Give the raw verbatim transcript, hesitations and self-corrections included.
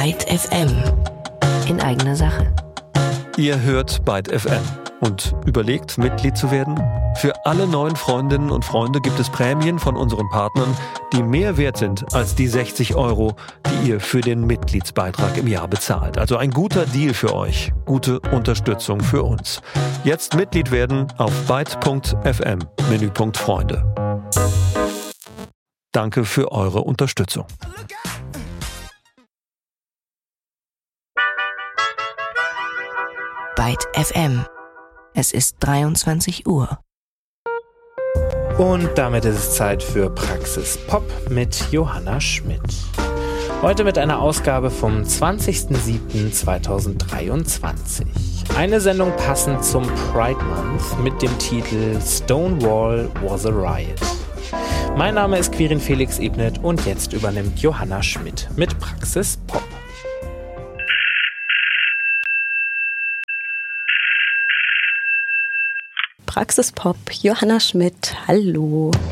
Byte F M. In eigener Sache. Ihr hört Byte F M und überlegt, Mitglied zu werden? Für alle neuen Freundinnen und Freunde gibt es Prämien von unseren Partnern, die mehr wert sind als die sechzig Euro, die ihr für den Mitgliedsbeitrag im Jahr bezahlt. Also ein guter Deal für euch, gute Unterstützung für uns. Jetzt Mitglied werden auf byte punkt f m, Menüpunkt Freunde. Danke für eure Unterstützung. Byte F M. Es ist dreiundzwanzig Uhr. Und damit ist es Zeit für Praxis Pop mit Johanna Schmidt. Heute mit einer Ausgabe vom zwanzigsten siebten zweitausenddreiundzwanzig. Eine Sendung passend zum Pride Month mit dem Titel Stonewall Was a Riot. Mein Name ist Quirin Felix Ebnet und jetzt übernimmt Johanna Schmidt mit Praxis Pop. Praxis Pop, Johanna Schmidt, hallo.